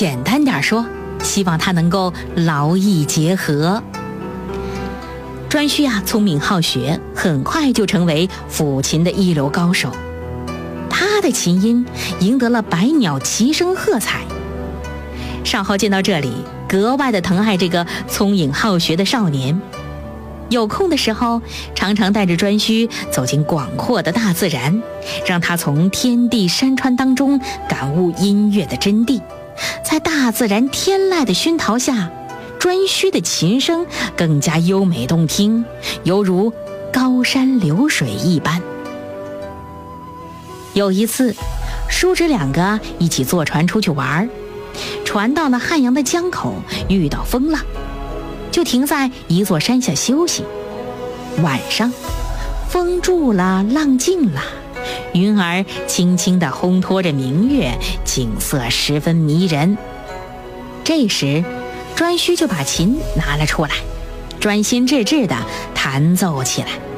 简单点说，希望他能够劳逸结合。颛顼聪明好学，很快就成为抚琴的一流高手。他的琴音赢得了百鸟齐声喝彩。少昊见到这里，格外的疼爱这个聪颖好学的少年。有空的时候，常常带着颛顼走进广阔的大自然，让他从天地山川当中感悟音乐的真谛。在大自然天籁的熏陶下，颛顼的琴声更加优美动听，犹如高山流水一般。有一次，叔侄两个一起坐船出去玩，船到了汉阳的江口，遇到风浪，就停在一座山下休息。晚上，风住了，浪静了，云儿轻轻地烘托着明月，景色十分迷人。这时，颛顼就把琴拿了出来，专心致志地弹奏起来。